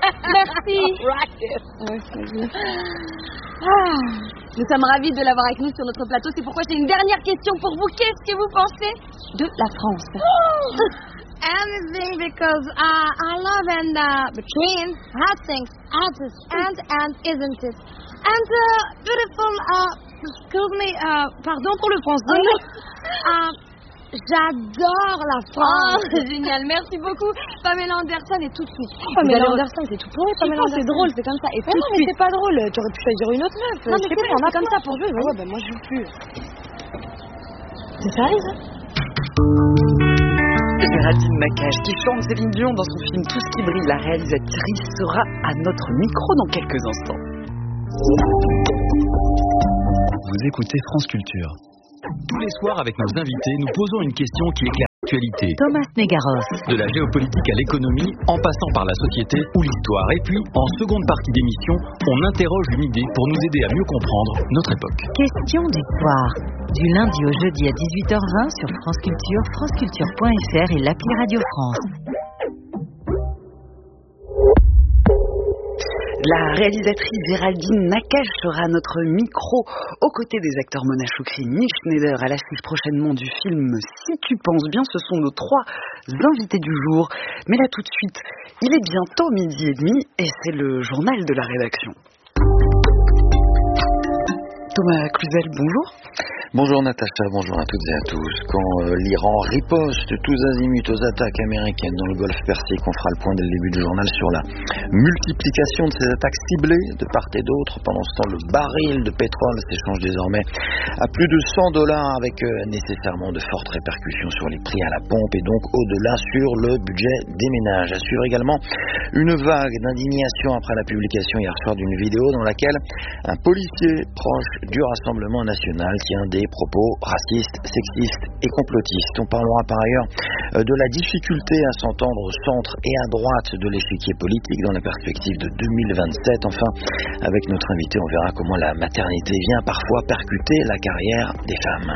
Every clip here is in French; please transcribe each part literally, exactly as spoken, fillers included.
Merci. Ah, nous sommes ravis de l'avoir avec nous sur notre plateau. C'est pourquoi j'ai une dernière question pour vous. Qu'est-ce que vous pensez de la France? Anything, because uh, I love and uh, between hard things, artists, and and isn't it? And uh, beautiful. Uh, excuse me. Uh, pardon pour le français. uh, J'adore la France. Oh, génial, merci beaucoup. Pamela Anderson et tout de suite. Oh, Pamela allez... Anderson, c'est tout pour eux. Pamela Anderson, c'est drôle, c'est comme ça. Et tout non, mais c'est pas drôle. Tu aurais pu choisir une autre meuf. Non, mais c'est pas comme ça pour jouer. Ouais, ouais, ben moi je joue plus. C'est sérieux, ça? Géraldine Nakache, qui chante Céline Dion dans son film Tout ce qui brille, la réalisatrice, sera à notre micro dans quelques instants. Vous écoutez France Culture. Tous les soirs, avec nos invités, nous posons une question qui éclaire l'actualité. Thomas Negaros. De la géopolitique à l'économie, en passant par la société ou l'histoire. Et puis, en seconde partie d'émission, on interroge une idée pour nous aider à mieux comprendre notre époque. Question d'histoire. Du lundi au jeudi à dix-huit heures vingt sur France Culture, franceculture point f r et l'appli Radio France. La réalisatrice Géraldine Nakache sera à notre micro aux côtés des acteurs Mona Choukri, Nils Schneider à l'affiche prochainement du film Si tu penses bien. Ce sont nos trois invités du jour. Mais là tout de suite, il est bientôt midi et demi et c'est le journal de la rédaction. Thomas Cluzel, bonjour. Bonjour Natacha, bonjour à toutes et à tous. Quand euh, l'Iran riposte tous azimuts aux attaques américaines dans le golfe Persique, on fera le point dès le début du journal sur la multiplication de ces attaques ciblées de part et d'autre. Pendant ce temps, le baril de pétrole s'échange désormais à plus de cent dollars avec euh, nécessairement de fortes répercussions sur les prix à la pompe et donc au-delà sur le budget des ménages. À suivre également une vague d'indignation après la publication hier soir d'une vidéo dans laquelle un policier proche du Rassemblement national tient des propos racistes, sexistes et complotistes. On parlera par ailleurs de la difficulté à s'entendre au centre et à droite de l'échiquier politique dans la perspective de deux mille vingt-sept. Enfin, avec notre invité, on verra comment la maternité vient parfois percuter la carrière des femmes.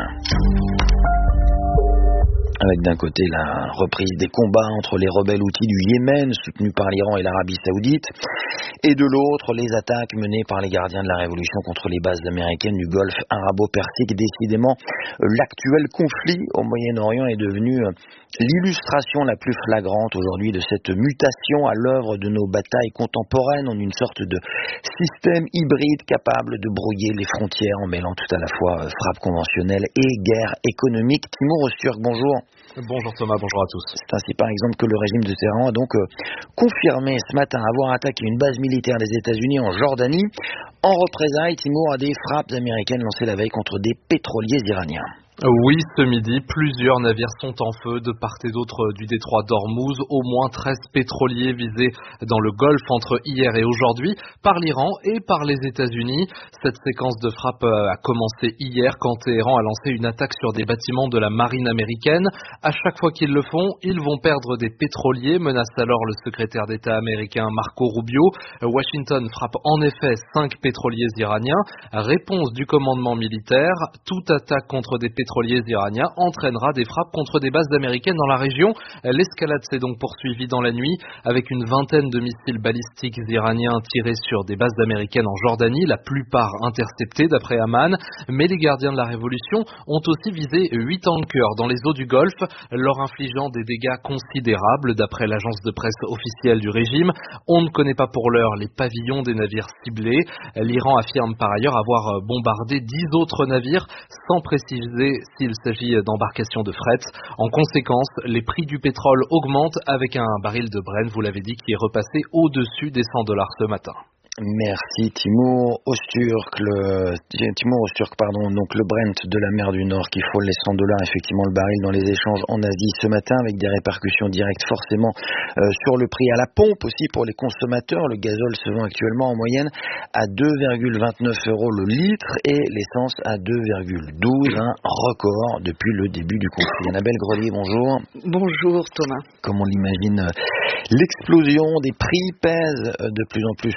Avec d'un côté la reprise des combats entre les rebelles houthis du Yémen, soutenus par l'Iran et l'Arabie Saoudite, et de l'autre les attaques menées par les gardiens de la révolution contre les bases américaines du golfe arabo-persique. Décidément, l'actuel conflit au Moyen-Orient est devenu l'illustration la plus flagrante aujourd'hui de cette mutation à l'œuvre de nos batailles contemporaines en une sorte de système hybride capable de brouiller les frontières en mêlant tout à la fois frappe conventionnelle et guerre économique. Timur Öztürk, bonjour. Bonjour Thomas, bonjour à tous. C'est ainsi par exemple que le régime de Téhéran a donc euh, confirmé ce matin avoir attaqué une base militaire des États-Unis en Jordanie en représailles, Timur, à des frappes américaines lancées la veille contre des pétroliers iraniens. Oui, ce midi, plusieurs navires sont en feu de part et d'autre du détroit d'Ormuz. Au moins treize pétroliers visés dans le Golfe entre hier et aujourd'hui par l'Iran et par les États-Unis. Cette séquence de frappes a commencé hier quand Téhéran a lancé une attaque sur des bâtiments de la marine américaine. À chaque fois qu'ils le font, ils vont perdre des pétroliers, menace alors le secrétaire d'État américain Marco Rubio. Washington frappe en effet cinq pétroliers iraniens. Réponse du commandement militaire, toute attaque contre des pétroliers pétroliers iraniens entraînera des frappes contre des bases américaines dans la région. L'escalade s'est donc poursuivie dans la nuit avec une vingtaine de missiles balistiques iraniens tirés sur des bases américaines en Jordanie, la plupart interceptés d'après Amman. Mais les gardiens de la révolution ont aussi visé huit tankers dans les eaux du Golfe, leur infligeant des dégâts considérables d'après l'agence de presse officielle du régime. On ne connaît pas pour l'heure les pavillons des navires ciblés. L'Iran affirme par ailleurs avoir bombardé dix autres navires sans préciser s'il s'agit d'embarcations de fret. En conséquence, les prix du pétrole augmentent avec un baril de Brent, vous l'avez dit, qui est repassé au-dessus des cent dollars ce matin. Merci Timur Öztürk, le Timur Öztürk, pardon, donc le Brent de la mer du Nord qui frôle les cent dollars effectivement le baril dans les échanges en Asie ce matin avec des répercussions directes forcément euh, sur le prix à la pompe aussi pour les consommateurs. Le gazole se vend actuellement en moyenne à deux virgule vingt-neuf euros le litre et l'essence à deux virgule douze, un record depuis le début du conflit. Annabelle Grelier, bonjour. Bonjour Thomas. Comme on l'imagine, l'explosion des prix pèse de plus en plus sur le pouvoir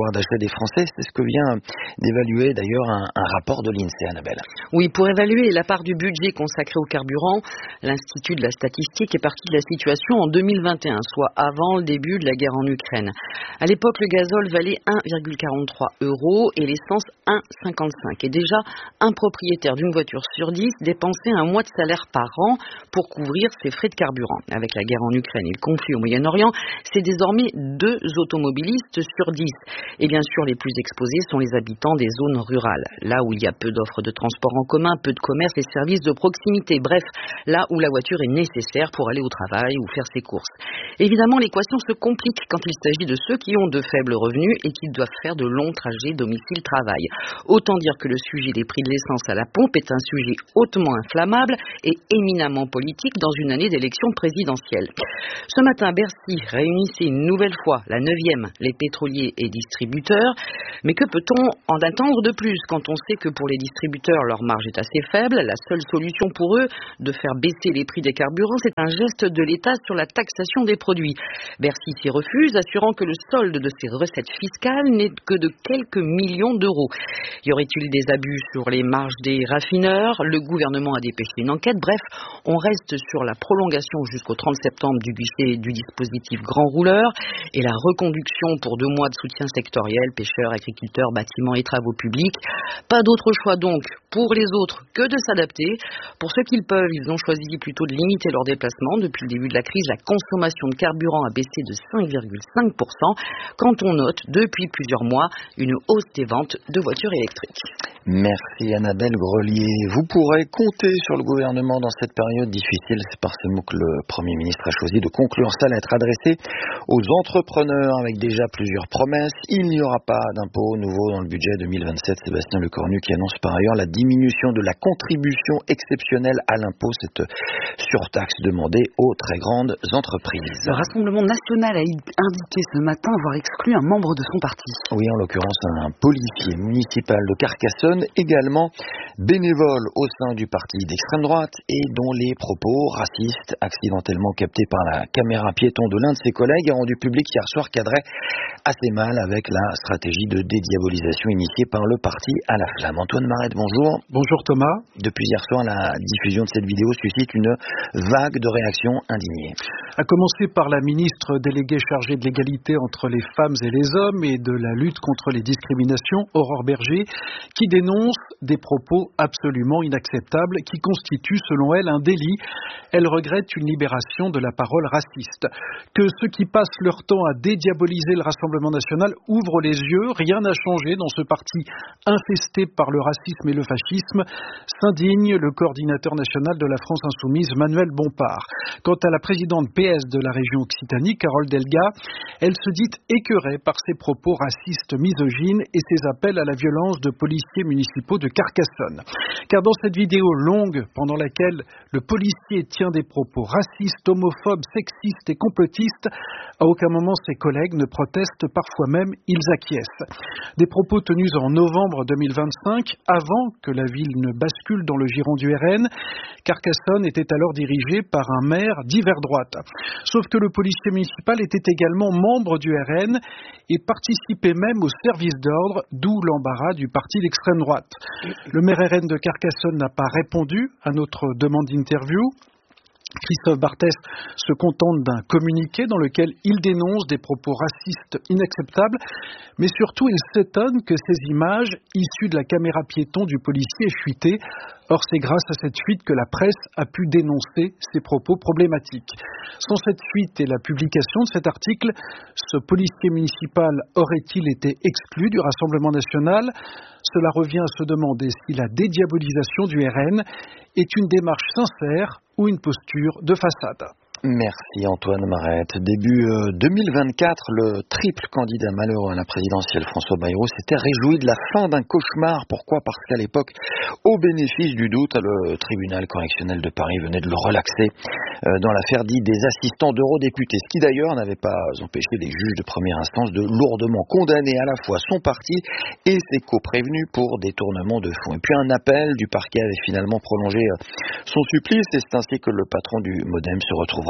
pouvoir d'achat des Français. C'est ce que vient d'évaluer d'ailleurs un, un rapport de l'INSEE, Annabelle. Oui, pour évaluer la part du budget consacré au carburant, l'Institut de la statistique est parti de la situation en deux mille vingt et un, soit avant le début de la guerre en Ukraine. À l'époque, le gazole valait un virgule quarante-trois euros et l'essence un virgule cinquante-cinq. Et déjà, un propriétaire d'une voiture sur dix dépensait un mois de salaire par an pour couvrir ses frais de carburant. Avec la guerre en Ukraine et le conflit au Moyen-Orient, c'est désormais deux automobilistes sur dix. Et bien sûr, les plus exposés sont les habitants des zones rurales, là où il y a peu d'offres de transport en commun, peu de commerces et services de proximité. Bref, là où la voiture est nécessaire pour aller au travail ou faire ses courses. Évidemment, l'équation se complique quand il s'agit de ceux qui ont de faibles revenus et qui doivent faire de longs trajets domicile-travail. Autant dire que le sujet des prix de l'essence à la pompe est un sujet hautement inflammable et éminemment politique dans une année d'élection présidentielle. Ce matin, Bercy réunissait une nouvelle fois, la neuvième, les pétroliers et distributeurs. Mais que peut-on en attendre de plus quand on sait que pour les distributeurs, leur marge est assez faible? La seule solution pour eux de faire baisser les prix des carburants, c'est un geste de l'État sur la taxation des produits. Bercy s'y refuse, assurant que le solde de ses recettes fiscales n'est que de quelques millions d'euros. Y aurait-il des abus sur les marges des raffineurs? Le gouvernement a dépêché une enquête. Bref, on reste sur la prolongation jusqu'au trente septembre du guichet du dispositif Grand Rouleur et la reconduction pour deux mois de soutien sectoriel, pêcheurs, agriculteurs, bâtiments et travaux publics. Pas d'autre choix donc pour les autres que de s'adapter. Pour ceux qui le peuvent, ils ont choisi plutôt de limiter leurs déplacements. Depuis le début de la crise, la consommation de carburant a baissé de cinq virgule cinq pour cent quand on note depuis plusieurs mois une hausse des ventes de voitures électriques. Merci Annabelle Grelier. Vous pourrez compter sur le gouvernement dans cette période difficile. C'est par ces mots que le Premier ministre a choisi de conclure sa lettre adressée aux entrepreneurs avec déjà plusieurs promesses. Il n'y aura pas d'impôt nouveau dans le budget deux mille vingt-sept. Sébastien Lecornu qui annonce par ailleurs la diminution de la contribution exceptionnelle à l'impôt, cette surtaxe demandée aux très grandes entreprises. Le Rassemblement national a indiqué ce matin avoir exclu un membre de son parti. Oui, en l'occurrence un policier municipal de Carcassonne, également bénévole au sein du parti d'extrême droite et dont les propos racistes accidentellement captés par la caméra piéton de l'un de ses collègues a rendu public hier soir cadrait assez mal avec la stratégie de dédiabolisation initiée par le parti à la flamme. Antoine Marette, bonjour. Bonjour Thomas. Depuis hier soir, la diffusion de cette vidéo suscite une vague de réactions indignées. À commencer par la ministre déléguée chargée de l'égalité entre les femmes et les hommes et de la lutte contre les discriminations, Aurore Berger, qui dénonce des propos absolument inacceptables qui constituent selon elle un délit. Elle regrette une libération de la parole raciste. Que ceux qui passent leur temps à dédiaboliser le Rassemblement national ouvrent les yeux, rien n'a changé dans ce parti infesté par le racisme et le fascisme, s'indigne le coordinateur national de la France insoumise, Manuel Bompard. Quant à la présidente P S de la région Occitanie, Carole Delga, elle se dit écœurée par ses propos racistes misogynes et ses appels à la violence de policiers municipaux de Carcassonne. Car dans cette vidéo longue, pendant laquelle le policier tient des propos racistes, homophobes, sexistes et complotistes, à aucun moment ses collègues ne protestent, parfois même ils acquiescent. Des propos tenus en novembre deux mille vingt-cinq, avant que la ville ne bascule dans le giron du R N. Carcassonne était alors dirigée par un maire d'hiver droite. Sauf que le policier municipal était également membre du R N et participait même au service d'ordre, d'où l'embarras du parti d'extrême droite. Le maire R N de Carcassonne n'a pas répondu à notre demande d'interview. Christophe Barthès se contente d'un communiqué dans lequel il dénonce des propos racistes inacceptables, mais surtout il s'étonne que ces images issues de la caméra piéton du policier aient fuité. Or, c'est grâce à cette fuite que la presse a pu dénoncer ces propos problématiques. Sans cette fuite et la publication de cet article, ce policier municipal aurait-il été exclu du Rassemblement national? Cela revient à se demander si la dédiabolisation du R N est une démarche sincère ou une posture de façade. Merci Antoine Marette. Début deux mille vingt-quatre, le triple candidat malheureux à la présidentielle François Bayrou s'était réjoui de la fin d'un cauchemar. Pourquoi ? Parce qu'à l'époque, au bénéfice du doute, le tribunal correctionnel de Paris venait de le relaxer dans l'affaire dite des assistants d'eurodéputés. Ce qui d'ailleurs n'avait pas empêché les juges de première instance de lourdement condamner à la fois son parti et ses coprévenus pour détournement de fonds. Et puis un appel du parquet avait finalement prolongé son supplice et c'est ainsi que le patron du MoDem se retrouvera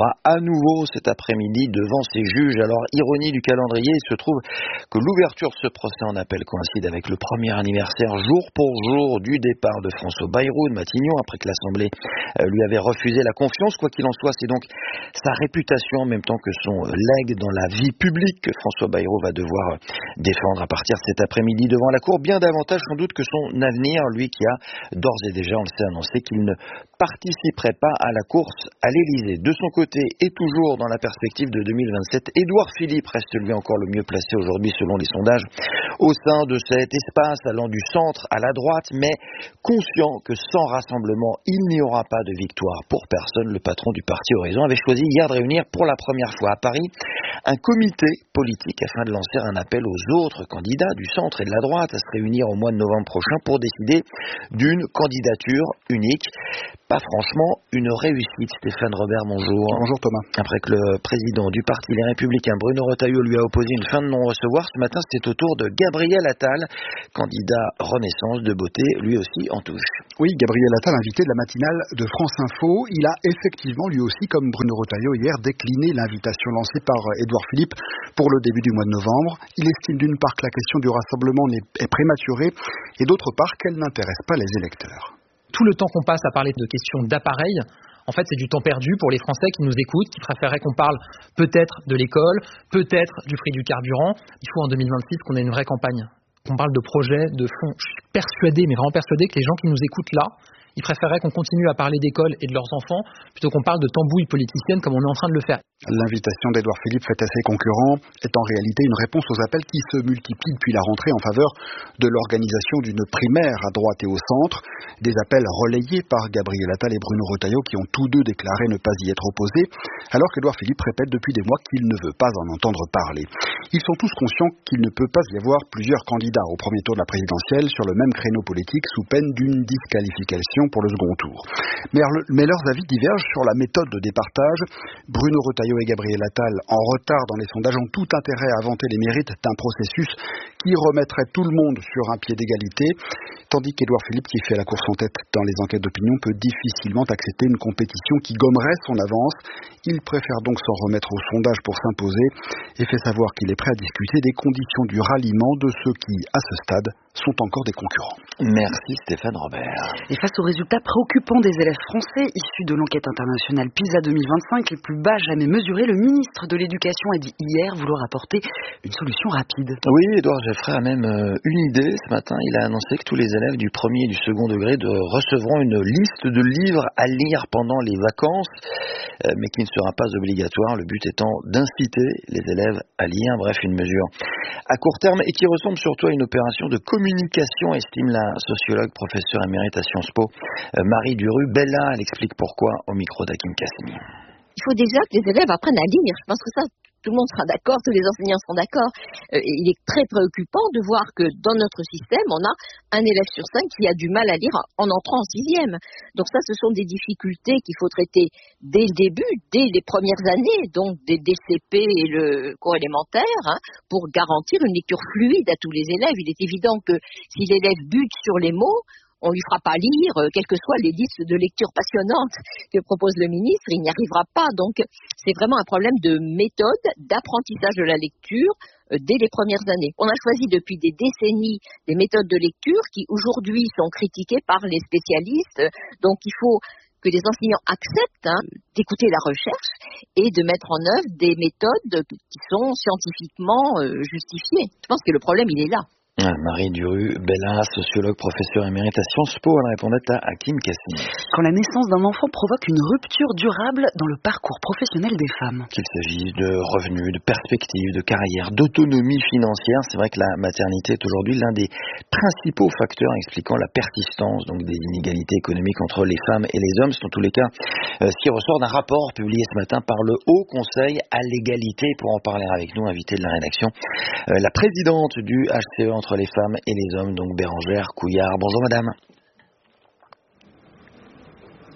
devra à nouveau cet après-midi devant ses juges. Alors, ironie du calendrier, il se trouve que l'ouverture de ce procès en appel coïncide avec le premier anniversaire jour pour jour du départ de François Bayrou de Matignon, après que l'Assemblée lui avait refusé la confiance. Quoi qu'il en soit, c'est donc sa réputation en même temps que son legs dans la vie publique que François Bayrou va devoir défendre à partir de cet après-midi devant la Cour, bien davantage sans doute que son avenir, lui qui a d'ores et déjà, on le sait, annoncé qu'il ne participerait pas à la course à l'Élysée. De son côté, et toujours dans la perspective de deux mille vingt-sept, Édouard Philippe reste lui encore le mieux placé aujourd'hui selon les sondages au sein de cet espace allant du centre à la droite, mais conscient que sans rassemblement, il n'y aura pas de victoire pour personne. Le patron du parti Horizon avait choisi hier de réunir pour la première fois à Paris un comité politique afin de lancer un appel aux autres candidats du centre et de la droite à se réunir au mois de novembre prochain pour décider d'une candidature unique. Pas franchement une réussite. Stéphane Robert, bonjour. Bonjour Thomas. Après que le président du parti Les Républicains, Bruno Retailleau, lui a opposé une fin de non-recevoir, ce matin c'est au tour de Gabriel Attal, candidat Renaissance de beauté, lui aussi en touche. Oui, Gabriel Attal, invité de la matinale de France Info, il a effectivement lui aussi, comme Bruno Retailleau hier, décliné l'invitation lancée par Édouard Philippe pour le début du mois de novembre. Il estime d'une part que la question du rassemblement est prématurée et d'autre part qu'elle n'intéresse pas les électeurs. Tout le temps qu'on passe à parler de questions d'appareil, en fait, c'est du temps perdu pour les Français qui nous écoutent, qui préféreraient qu'on parle peut-être de l'école, peut-être du prix du carburant. Il faut en deux mille vingt-six qu'on ait une vraie campagne, qu'on parle de projets, de fonds. Je suis persuadé, mais vraiment persuadé que les gens qui nous écoutent là, ils préféreraient qu'on continue à parler d'école et de leurs enfants plutôt qu'on parle de tambouille politicienne comme on est en train de le faire. L'invitation d'Édouard Philippe faite à ses concurrents est en réalité une réponse aux appels qui se multiplient depuis la rentrée en faveur de l'organisation d'une primaire à droite et au centre. Des appels relayés par Gabriel Attal et Bruno Retailleau qui ont tous deux déclaré ne pas y être opposés, alors qu'Édouard Philippe répète depuis des mois qu'il ne veut pas en entendre parler. Ils sont tous conscients qu'il ne peut pas y avoir plusieurs candidats au premier tour de la présidentielle sur le même créneau politique sous peine d'une disqualification pour le second tour. Mais, mais leurs avis divergent sur la méthode de départage. Bruno Retailleau et Gabriel Attal, en retard dans les sondages, ont tout intérêt à vanter les mérites d'un processus qui remettrait tout le monde sur un pied d'égalité, tandis qu'Édouard Philippe, qui fait la course en tête dans les enquêtes d'opinion, peut difficilement accepter une compétition qui gommerait son avance. Il préfère donc s'en remettre aux sondages pour s'imposer et fait savoir qu'il est prêt à discuter des conditions du ralliement de ceux qui, à ce stade, sont encore des concurrents. Merci Stéphane Robert. Et face aux résultats préoccupants des élèves français issus de l'enquête internationale PISA deux mille vingt-cinq, les plus bas jamais mesurés, le ministre de l'Éducation a dit hier vouloir apporter une solution rapide. Oui, Édouard Geoffrey a même une idée. Ce matin, il a annoncé que tous les élèves du premier et du second degré de recevront une liste de livres à lire pendant les vacances, mais qui ne sera pas obligatoire. Le but étant d'inciter les élèves à lire. Bref, une mesure à court terme et qui ressemble surtout à une opération de communication, estime la sociologue professeure émérite à Sciences Po, Marie Duru-Bella. Elle explique pourquoi au micro d'Hakim Kassemi. Il faut déjà que les élèves apprennent à lire. Je pense que ça, tout le monde sera d'accord, tous les enseignants seront d'accord. Euh, il est très préoccupant de voir que dans notre système, on a un élève sur cinq qui a du mal à lire en entrant en sixième. Donc ça, ce sont des difficultés qu'il faut traiter dès le début, dès les premières années, donc dès le C P et le cours élémentaire, hein, pour garantir une lecture fluide à tous les élèves. Il est évident que si l'élève bute sur les mots, on lui fera pas lire, euh, quelles que soient les listes de lecture passionnantes que propose le ministre, il n'y arrivera pas. Donc, c'est vraiment un problème de méthode, d'apprentissage de la lecture euh, dès les premières années. On a choisi depuis des décennies des méthodes de lecture qui aujourd'hui sont critiquées par les spécialistes. Donc, il faut que les enseignants acceptent hein, d'écouter la recherche et de mettre en œuvre des méthodes qui sont scientifiquement euh, justifiées. Je pense que le problème, il est là. Marie Duru-Bella, sociologue, professeure émérite à Sciences Po, elle répondait à Hakim Kassemi. Quand la naissance d'un enfant provoque une rupture durable dans le parcours professionnel des femmes. Qu'il s'agisse de revenus, de perspectives, de carrière, d'autonomie financière, c'est vrai que la maternité est aujourd'hui l'un des principaux facteurs expliquant la persistance donc des inégalités économiques entre les femmes et les hommes. C'est en tous les cas euh, ce qui ressort d'un rapport publié ce matin par le Haut Conseil à l'égalité. Pour en parler avec nous, invité de la rédaction, euh, la présidente du H C E entre les femmes et les hommes, donc Bérangère Couillard. Bonjour madame.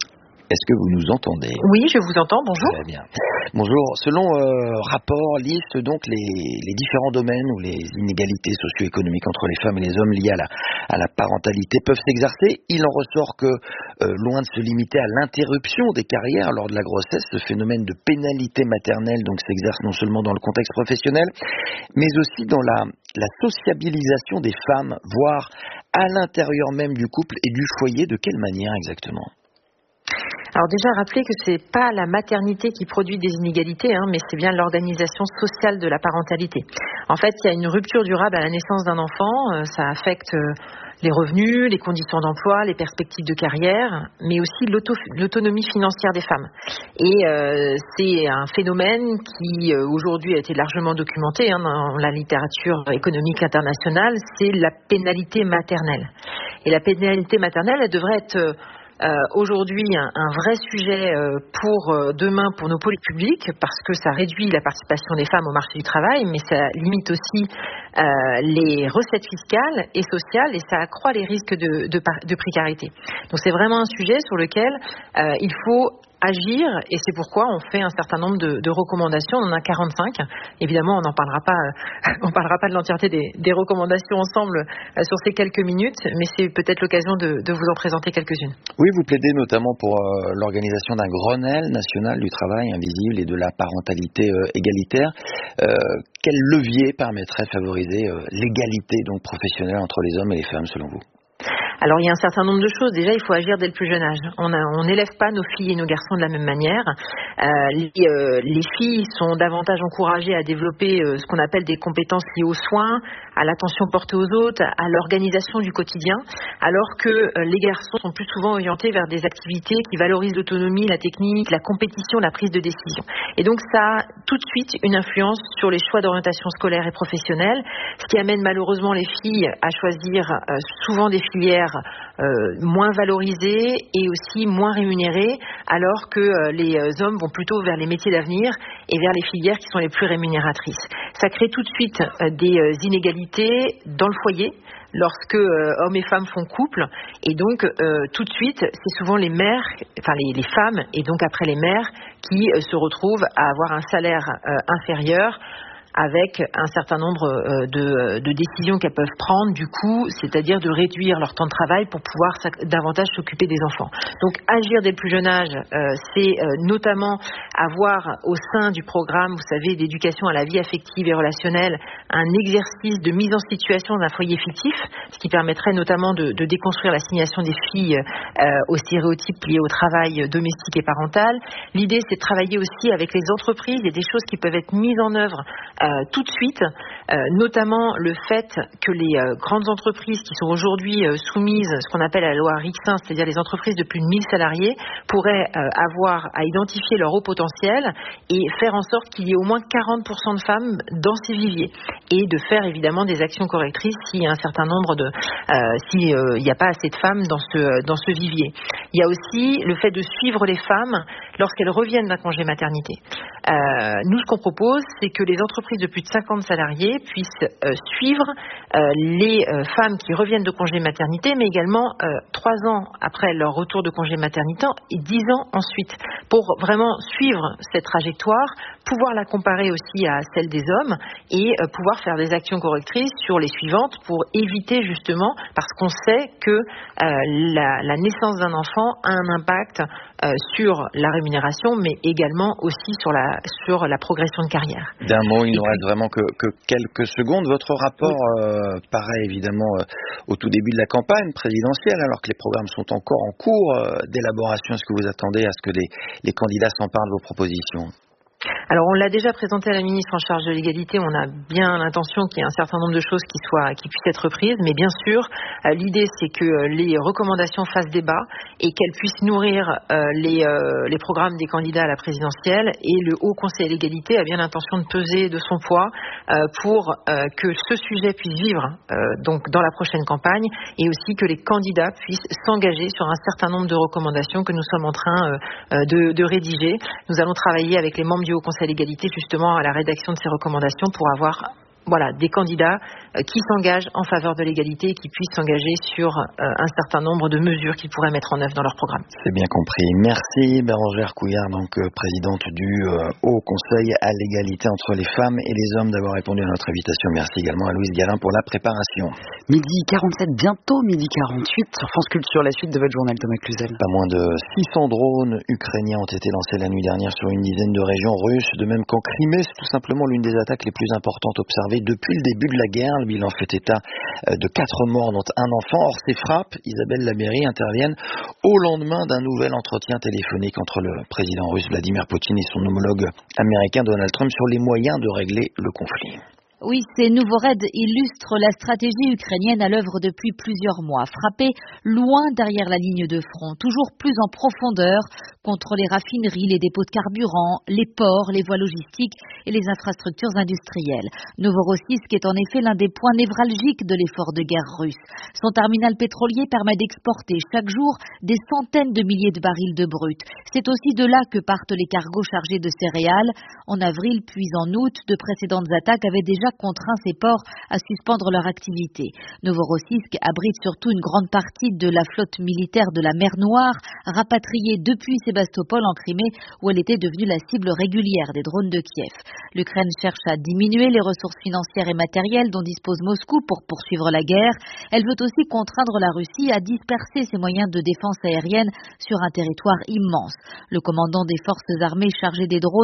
Est-ce que vous nous entendez? Oui, je vous entends, bonjour. Très bien. Bonjour. Selon euh, rapport, liste donc les, les différents domaines où les inégalités socio-économiques entre les femmes et les hommes liées à la, à la parentalité peuvent s'exercer. Il en ressort que, euh, loin de se limiter à l'interruption des carrières lors de la grossesse, ce phénomène de pénalité maternelle donc s'exerce non seulement dans le contexte professionnel, mais aussi dans la, la sociabilisation des femmes, voire à l'intérieur même du couple et du foyer. De quelle manière exactement? Alors déjà, rappelez que c'est pas la maternité qui produit des inégalités, hein, mais c'est bien l'organisation sociale de la parentalité. En fait, il y a une rupture durable à la naissance d'un enfant, euh, ça affecte euh, les revenus, les conditions d'emploi, les perspectives de carrière, mais aussi l'auto, l'autonomie financière des femmes. Et euh, c'est un phénomène qui euh, aujourd'hui a été largement documenté hein, dans la littérature économique internationale, c'est la pénalité maternelle. Et la pénalité maternelle, elle devrait être euh, Euh, aujourd'hui un, un vrai sujet euh, pour euh, demain pour nos politiques publiques parce que ça réduit la participation des femmes au marché du travail, mais ça limite aussi euh, les recettes fiscales et sociales et ça accroît les risques de, de, de précarité. Donc c'est vraiment un sujet sur lequel euh, il faut agir et c'est pourquoi on fait un certain nombre de, de recommandations. On en a quarante-cinq. Évidemment, on n'en parlera pas, euh, on parlera pas de l'entièreté des, des recommandations ensemble euh, sur ces quelques minutes, mais c'est peut-être l'occasion de, de vous en présenter quelques-unes. Oui, vous plaidez notamment pour euh, l'organisation d'un Grenelle national du travail invisible et de la parentalité euh, égalitaire. Euh, quel levier permettrait de favoriser euh, l'égalité donc professionnelle entre les hommes et les femmes selon vous? Alors, il y a un certain nombre de choses. Déjà, il faut agir dès le plus jeune âge. On n'élève pas nos filles et nos garçons de la même manière. Euh, les, euh, les filles sont davantage encouragées à développer euh, ce qu'on appelle des compétences liées aux soins, à l'attention portée aux autres, à l'organisation du quotidien, alors que euh, les garçons sont plus souvent orientés vers des activités qui valorisent l'autonomie, la technique, la compétition, la prise de décision. Et donc, ça a tout de suite une influence sur les choix d'orientation scolaire et professionnelle, ce qui amène malheureusement les filles à choisir euh, souvent des filières Euh, moins valorisées et aussi moins rémunérées, alors que euh, les euh, hommes vont plutôt vers les métiers d'avenir et vers les filières qui sont les plus rémunératrices. Ça crée tout de suite euh, des euh, inégalités dans le foyer, lorsque euh, hommes et femmes font couple, et donc euh, tout de suite, c'est souvent les mères, enfin les, les femmes, et donc après les mères, qui euh, se retrouvent à avoir un salaire euh, inférieur, avec un certain nombre euh, de, de décisions qu'elles peuvent prendre, du coup, c'est-à-dire de réduire leur temps de travail pour pouvoir davantage s'occuper des enfants. Donc, agir dès le plus jeune âge, euh, c'est euh, notamment avoir au sein du programme, vous savez, d'éducation à la vie affective et relationnelle, un exercice de mise en situation d'un foyer fictif, ce qui permettrait notamment de, de déconstruire l'assignation des filles euh, aux stéréotypes liés au travail domestique et parental. L'idée, c'est de travailler aussi avec les entreprises. Il y a des choses qui peuvent être mises en œuvre euh, Euh, tout de suite, euh, notamment le fait que les euh, grandes entreprises qui sont aujourd'hui euh, soumises à ce qu'on appelle la loi Rixin, c'est-à-dire les entreprises de plus de mille salariés, pourraient euh, avoir à identifier leur haut potentiel et faire en sorte qu'il y ait au moins quarante pour cent de femmes dans ces viviers et de faire évidemment des actions correctrices s'il y a un certain nombre de euh, s'il n'y a pas assez de femmes dans ce, dans ce vivier. Il y a aussi le fait de suivre les femmes lorsqu'elles reviennent d'un congé maternité. Euh, nous, ce qu'on propose, c'est que les entreprises de plus de cinquante salariés puissent euh, suivre euh, les euh, femmes qui reviennent de congé maternité, mais également trois euh, ans après leur retour de congé maternité et dix ans ensuite, pour vraiment suivre cette trajectoire, pouvoir la comparer aussi à celle des hommes et euh, pouvoir faire des actions correctrices sur les suivantes pour éviter justement, parce qu'on sait que euh, la, la naissance d'un enfant a un impact euh, sur la rémunération, mais également aussi sur la, sur la progression de carrière. D'un mot, il nous reste vraiment que, que quelques secondes. Votre rapport oui. euh, paraît évidemment euh, au tout début de la campagne présidentielle, alors que les programmes sont encore en cours euh, d'élaboration. Est-ce que vous attendez à ce que les, les candidats s'emparent de vos propositions ? Alors, on l'a déjà présenté à la ministre en charge de l'égalité. On a bien l'intention qu'il y ait un certain nombre de choses qui soient, qui puissent être prises. Mais bien sûr, euh, l'idée, c'est que euh, les recommandations fassent débat et qu'elles puissent nourrir euh, les, euh, les programmes des candidats à la présidentielle. Et le Haut Conseil à l'égalité a bien l'intention de peser de son poids euh, pour euh, que ce sujet puisse vivre euh, donc dans la prochaine campagne et aussi que les candidats puissent s'engager sur un certain nombre de recommandations que nous sommes en train euh, de, de rédiger. Nous allons travailler avec les membres du Haut Conseil à l'égalité justement à la rédaction de ces recommandations pour avoir voilà, des candidats euh, qui s'engagent en faveur de l'égalité et qui puissent s'engager sur euh, un certain nombre de mesures qu'ils pourraient mettre en œuvre dans leur programme. C'est bien compris. Merci Bérangère Couillard, donc euh, présidente du euh, Haut Conseil à l'égalité entre les femmes et les hommes, d'avoir répondu à notre invitation. Merci également à Louise Galin pour la préparation. Midi quarante-sept, bientôt midi quarante-huit sur France Culture, la suite de votre journal, Thomas Cluzel. Pas moins de six cents drones ukrainiens ont été lancés la nuit dernière sur une dizaine de régions russes, de même qu'en Crimée. C'est tout simplement l'une des attaques les plus importantes observées depuis le début de la guerre. Le bilan fait état de quatre morts, dont un enfant. Or, ces frappes, Isabelle Labéry, interviennent au lendemain d'un nouvel entretien téléphonique entre le président russe Vladimir Poutine et son homologue américain Donald Trump sur les moyens de régler le conflit. Oui, ces nouveaux raids illustrent la stratégie ukrainienne à l'œuvre depuis plusieurs mois. Frapper loin derrière la ligne de front, toujours plus en profondeur contre les raffineries, les dépôts de carburant, les ports, les voies logistiques et les infrastructures industrielles. Novorossiysk est en effet l'un des points névralgiques de l'effort de guerre russe. Son terminal pétrolier permet d'exporter chaque jour des centaines de milliers de barils de brut. C'est aussi de là que partent les cargos chargés de céréales. En avril puis en août, de précédentes attaques avaient déjà contraint ces ports à suspendre leur activité. Novorossiysk abrite surtout une grande partie de la flotte militaire de la mer Noire, rapatriée depuis Sébastopol en Crimée, où elle était devenue la cible régulière des drones de Kiev. L'Ukraine cherche à diminuer les ressources financières et matérielles dont dispose Moscou pour poursuivre la guerre. Elle veut aussi contraindre la Russie à disperser ses moyens de défense aérienne sur un territoire immense. Le commandant des forces armées chargé des drones